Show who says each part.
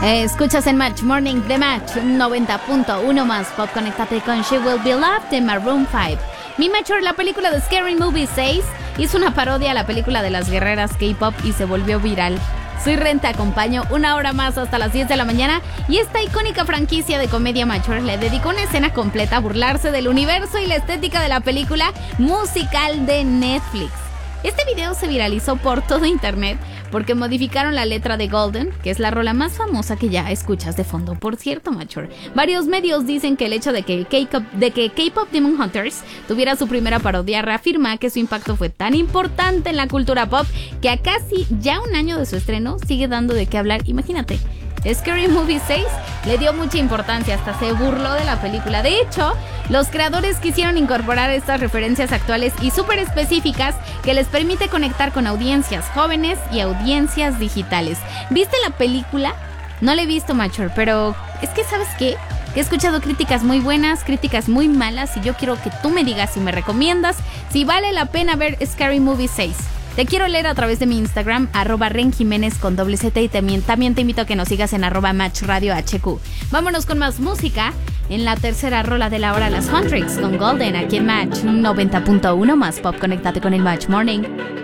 Speaker 1: Escuchas en Match Morning The Match 90.1 más pop. Conéctate con She Will Be Loved de Maroon 5. Mi Mature, la película de Scary Movie 6, hizo una parodia a la película de las guerreras K-pop y se volvió viral. Soy Ren, te acompaño una hora más hasta las 10 de la mañana y esta icónica franquicia de comedia mature le dedicó una escena completa a burlarse del universo y la estética de la película musical de Netflix. Este video se viralizó por todo internet porque modificaron la letra de Golden, que es la rola más famosa que ya escuchas de fondo. Por cierto, mature, varios medios dicen que el hecho de que K-Pop Demon Hunters tuviera su primera parodia reafirma que su impacto fue tan importante en la cultura pop que a casi ya un año de su estreno sigue dando de qué hablar. Imagínate, Scary Movie 6 le dio mucha importancia, hasta se burló de la película. De hecho, los creadores quisieron incorporar estas referencias actuales y súper específicas que les permite conectar con audiencias jóvenes y audiencias digitales. ¿Viste la película? No la he visto, mature, pero es que ¿sabes qué? He escuchado críticas muy buenas, críticas muy malas y yo quiero que tú me digas si me recomiendas, si vale la pena ver Scary Movie 6. Te quiero leer a través de mi Instagram, @renjiménez con doble Z, y también te invito a que nos sigas en @matchradiohq. Vámonos con más música. En la tercera rola de la hora, las Huntrix con Golden, aquí en Match 90.1 más pop. Conéctate con el Match Morning.